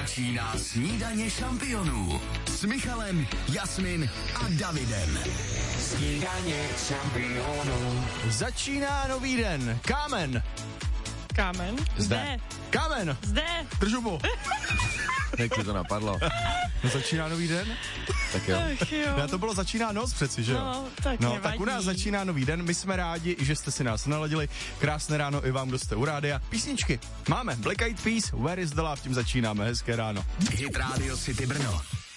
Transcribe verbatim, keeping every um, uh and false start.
Začíná snídaně šampionů s Michalem, Jasmin a Davidem. Snídaně šampionů. Začíná nový den. Kámen. Kámen? Zde. Kámen. Zde. Držubu. Jak ti to napadlo? No, začíná nový den? Tak jo. Ach jo. Já to bylo začíná noc přeci, že jo? No, tak No, nevadí. tak u nás začíná nový den, my jsme rádi, že jste si nás naladili. Krásné ráno i vám, kdo jste u rádia. Písničky máme, Black Eyed Peas, Where is the Love, tím začínáme, hezké ráno. Hit Radio City Brno.